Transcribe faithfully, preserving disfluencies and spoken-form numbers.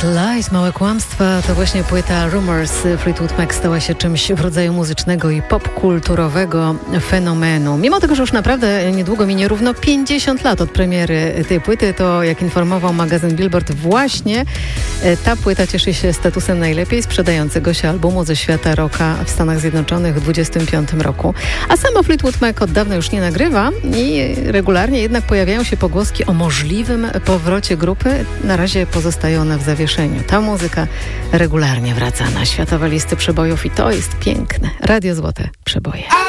Little Lies, małe kłamstwa, to właśnie płyta Rumors. Fleetwood Mac stała się czymś w rodzaju muzycznego i popkulturowego fenomenu. Mimo tego, że już naprawdę niedługo minie równo pięćdziesiąt lat od premiery tej płyty, to jak informował magazyn Billboard, właśnie ta płyta cieszy się statusem najlepiej sprzedającego się albumu ze świata rocka w Stanach Zjednoczonych w dwudziestym piątym roku. A samo Fleetwood Mac od dawna już nie nagrywa i regularnie jednak pojawiają się pogłoski o możliwym powrocie grupy. Na razie pozostaje ona w zawieszeniu. Ta muzyka regularnie wraca na światowe listy przebojów i to jest piękne. Radio Złote Przeboje.